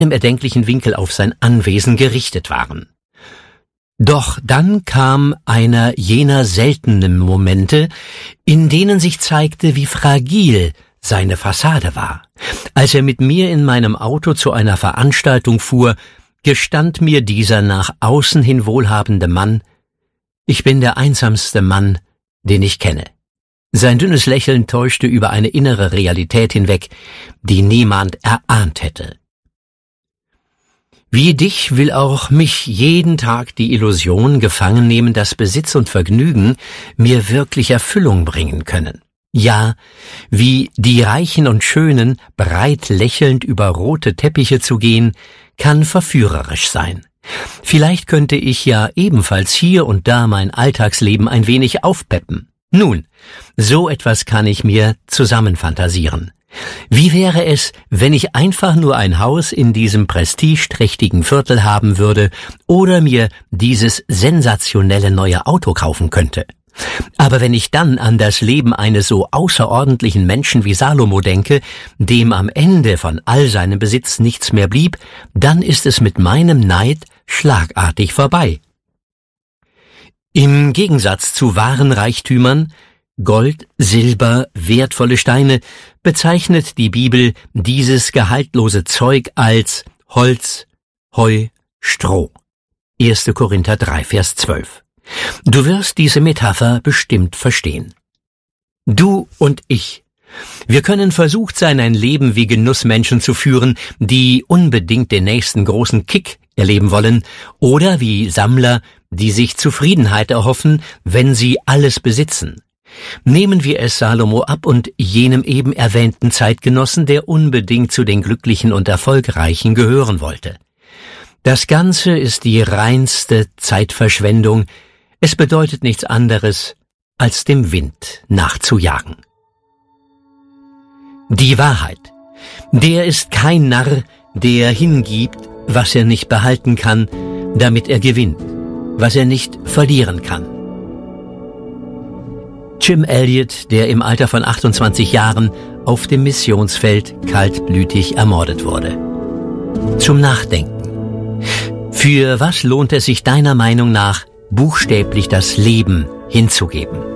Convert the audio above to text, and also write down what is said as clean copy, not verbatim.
im erdenklichen Winkel auf sein Anwesen gerichtet waren. Doch dann kam einer jener seltenen Momente, in denen sich zeigte, wie fragil seine Fassade war. Als er mit mir in meinem Auto zu einer Veranstaltung fuhr, gestand mir dieser nach außen hin wohlhabende Mann: Ich bin der einsamste Mann, den ich kenne. Sein dünnes Lächeln täuschte über eine innere Realität hinweg, die niemand erahnt hätte. Wie dich will auch mich jeden Tag die Illusion gefangen nehmen, dass Besitz und Vergnügen mir wirklich Erfüllung bringen können. Ja, wie die Reichen und Schönen breit lächelnd über rote Teppiche zu gehen, kann verführerisch sein. Vielleicht könnte ich ja ebenfalls hier und da mein Alltagsleben ein wenig aufpeppen. Nun, so etwas kann ich mir zusammenfantasieren. Wie wäre es, wenn ich einfach nur ein Haus in diesem prestigeträchtigen Viertel haben würde oder mir dieses sensationelle neue Auto kaufen könnte? Aber wenn ich dann an das Leben eines so außerordentlichen Menschen wie Salomo denke, dem am Ende von all seinem Besitz nichts mehr blieb, dann ist es mit meinem Neid schlagartig vorbei. Im Gegensatz zu wahren Reichtümern, Gold, Silber, wertvolle Steine, bezeichnet die Bibel dieses gehaltlose Zeug als Holz, Heu, Stroh. 1. Korinther 3, Vers 12. Du wirst diese Metapher bestimmt verstehen. Du und ich. Wir können versucht sein, ein Leben wie Genussmenschen zu führen, die unbedingt den nächsten großen Kick erleben wollen, oder wie Sammler, die sich Zufriedenheit erhoffen, wenn sie alles besitzen. Nehmen wir es Salomo ab und jenem eben erwähnten Zeitgenossen, der unbedingt zu den Glücklichen und Erfolgreichen gehören wollte. Das Ganze ist die reinste Zeitverschwendung. Es bedeutet nichts anderes, als dem Wind nachzujagen. Die Wahrheit. Der ist kein Narr, der hingibt, was er nicht behalten kann, damit er gewinnt, was er nicht verlieren kann. Jim Elliot, der im Alter von 28 Jahren auf dem Missionsfeld kaltblütig ermordet wurde. Zum Nachdenken. Für was lohnt es sich deiner Meinung nach, buchstäblich das Leben hinzugeben?